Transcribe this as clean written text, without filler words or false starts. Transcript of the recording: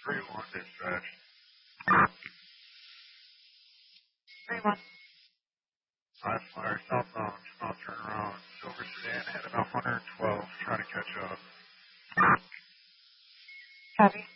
3-1 dispatch. 3-1. 5 flyer southbound, small turnaround, silver sedan, at about 112, trying to catch up. Copy.